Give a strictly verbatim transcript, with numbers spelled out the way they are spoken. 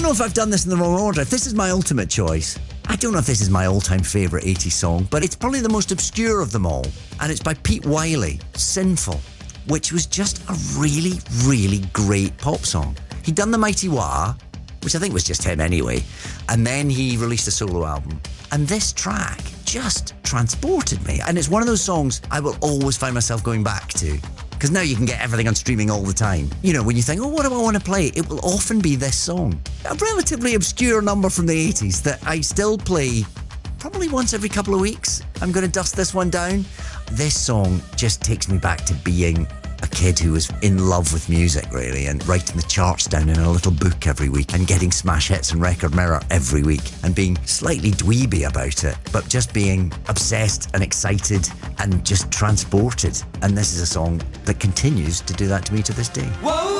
know if I've done this in the wrong order. If this is my ultimate choice, I don't know if this is my all-time favourite eighties song, but it's probably the most obscure of them all. And it's by Pete Wiley, Sinful, which was just a really, really great pop song. He'd done The Mighty Wah, which I think was just him anyway, and then he released a solo album. And this track just transported me. And it's one of those songs I will always find myself going back to. Because now you can get everything on streaming all the time. You know, when you think, oh, what do I want to play? It will often be this song. A relatively obscure number from the eighties that I still play probably once every couple of weeks. I'm going to dust this one down. This song just takes me back to being a kid who was in love with music, really, and writing the charts down in a little book every week and getting smash hits and Record Mirror every week and being slightly dweeby about it, but just being obsessed and excited and just transported. And this is a song that continues to do that to me to this day. Whoa!